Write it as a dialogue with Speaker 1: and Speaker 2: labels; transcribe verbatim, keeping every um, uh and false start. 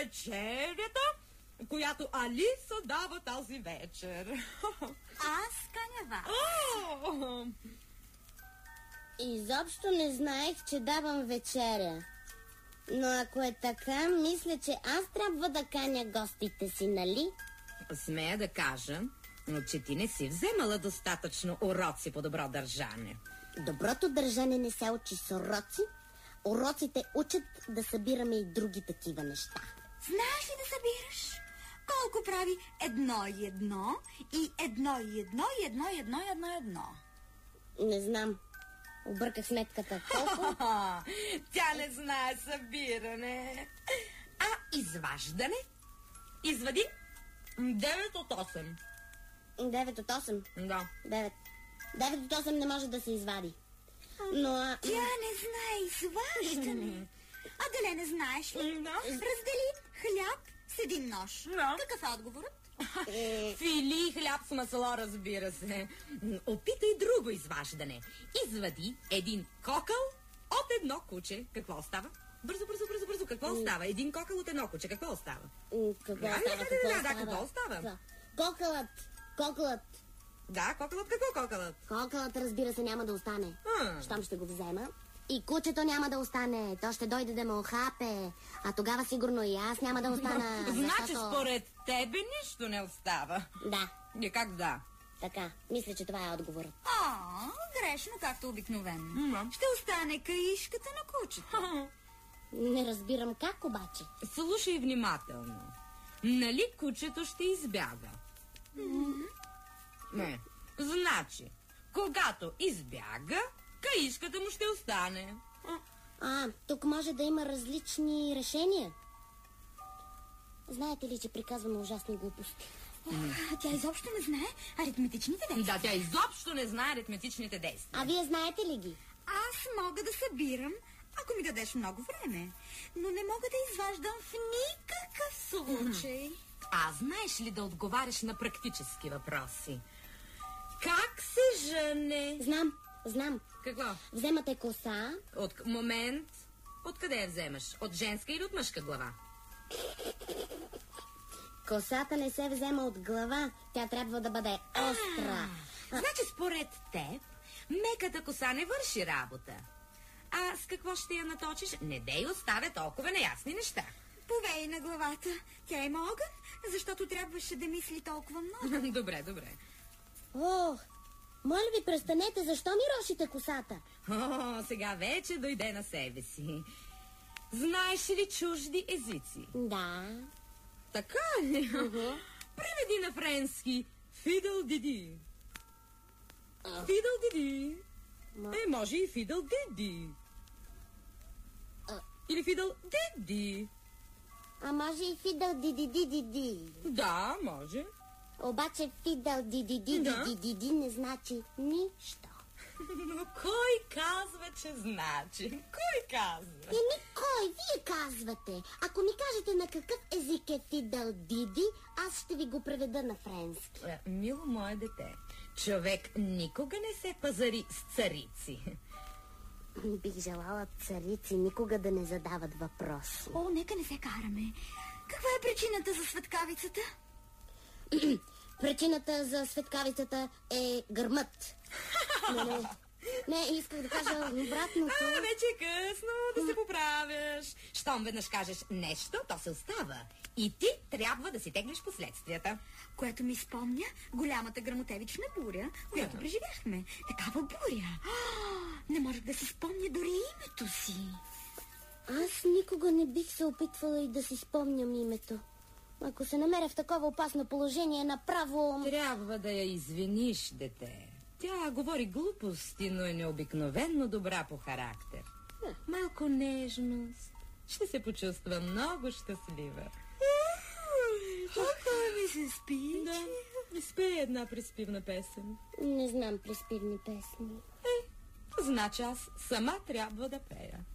Speaker 1: вечерята, която Алиса дава тази вечер.
Speaker 2: Аз каня вас.
Speaker 1: О!
Speaker 3: Изобщо не знаех, че давам вечеря. Но ако е така, мисля, че аз трябва да каня гостите си, нали?
Speaker 1: Смея да кажа, че ти не си вземала достатъчно уроци по добро държане.
Speaker 3: Доброто държане не се учи с уроци. Уроците учат да събираме и други такива неща.
Speaker 2: Знаеш ли да събираш? Колко прави едно и едно, и едно и едно, и едно и едно, и едно и едно?
Speaker 3: Не знам. Обърках сметката. Колко?
Speaker 1: Тя не знае събиране. А изваждане? Извади девет от осем.
Speaker 3: девет от осем?
Speaker 1: Да.
Speaker 3: девет. девет от осем не може да се извади. Но... А...
Speaker 2: Тя не знае изваждане. А дали не знаеш ли?
Speaker 1: Да.
Speaker 2: Раздели хляб с един нож.
Speaker 1: Да.
Speaker 2: Какъв е отговорът?
Speaker 1: Фили хляб с масло, разбира се. Опитай друго изваждане. Извади един кокъл от едно куче. Какво остава? Бързо, бързо, бързо, бързо. Какво остава? Един кокъл от едно куче. Какво остава?
Speaker 3: Какво
Speaker 1: Да,
Speaker 3: остава?
Speaker 1: да,
Speaker 3: Какво
Speaker 1: да, да,
Speaker 3: остава?
Speaker 1: какво остава?
Speaker 3: Кокълът. Кокълът.
Speaker 1: Да, кокълът. Какво кокълът?
Speaker 3: Кокълът, разбира се, няма да остане.
Speaker 1: А.
Speaker 3: Щом ще го взема. И кучето няма да остане. То ще дойде да ме охапе. А тогава сигурно и аз няма да остана.
Speaker 1: Значи
Speaker 3: защото...
Speaker 1: според тебе нищо не остава.
Speaker 3: Да,
Speaker 1: И как да?
Speaker 3: така. Мисля, че това е отговорът.
Speaker 2: А, грешно, както обикновено.
Speaker 1: М.
Speaker 2: Ще остане каишката на кучето.
Speaker 3: Не разбирам как обаче.
Speaker 1: Слушай внимателно. Нали кучето ще избяга? Не. Значи, когато избяга, каишката му ще остане.
Speaker 3: А, тук може да има различни решения. Знаете ли, че приказваме ужасни глупости?
Speaker 2: А тя изобщо не знае аритметичните действия.
Speaker 1: Да, тя изобщо не знае аритметичните действия.
Speaker 3: А вие знаете ли ги?
Speaker 2: Аз мога да събирам, ако ми дадеш много време. Но не мога да изваждам в никакъв случай.
Speaker 1: А знаеш ли да отговаряш на практически въпроси? Как се жени?
Speaker 3: Знам, знам.
Speaker 1: Какво?
Speaker 3: Вземате коса.
Speaker 1: От момент. Откъде я вземаш? От женска или от мъжка глава?
Speaker 3: Косата не се взема от глава. Тя трябва да бъде остра.
Speaker 1: А, значи според теб, меката коса не върши работа. А с какво ще я наточиш? Не дей оставя толкова неясни неща.
Speaker 2: Повей на главата. Тя има огън, защото трябваше да мисли толкова много.
Speaker 1: Добре, добре.
Speaker 3: О, моля ви, престанете. Защо ми рошите косата?
Speaker 1: О, сега вече дойде на себе си. Знаеш ли чужди езици?
Speaker 3: Да.
Speaker 1: Така ли?
Speaker 3: Uh-huh.
Speaker 1: Преведи на френски Фидъл Диди.
Speaker 3: Uh.
Speaker 1: Фидъл Диди.
Speaker 3: Ма...
Speaker 1: Е, може и Фидъл Диди.
Speaker 3: Uh.
Speaker 1: Или Фидъл Диди.
Speaker 3: А може и фидъл ди-ди-ди-ди-ди.
Speaker 1: Да, може.
Speaker 3: Обаче фидъл ди-ди-ди-ди-ди-ди не значи нищо.
Speaker 1: Но кой казва, че значи? Кой казва?
Speaker 3: Еми, кой? Вие казвате. Ако ми кажете на какъв език е фидъл диди, аз ще ви го преведа на френски.
Speaker 1: Е, мило мое дете, човек никога не се пазари с царици.
Speaker 3: Бих желала царици никога да не задават въпрос.
Speaker 2: О, нека не се караме. Каква е причината за светкавицата?
Speaker 3: Причината за светкавицата е гърмът. Не, не, не, исках да кажа обратното.
Speaker 1: А, вече е късно да се поправяш. Щом веднъж кажеш нещо, то се остава. И ти трябва да си теглиш последствията.
Speaker 2: Което ми спомня голямата грамотевична буря, която преживяхме. Такава буря. Не можех да си спомня дори името си.
Speaker 3: Аз никога не бих се опитвала и да си спомням името. Ако се намеря в такова опасно положение, направо...
Speaker 1: Трябва да я извиниш, дете. Тя говори глупости, но е необикновенно добра по характер. Малко нежност. Ще се почувства много щастлива.
Speaker 2: Толкова ми се спи.
Speaker 1: Да, изпей една приспивна песен.
Speaker 3: Не знам приспивни песни.
Speaker 1: Е, значи аз сама трябва да пея.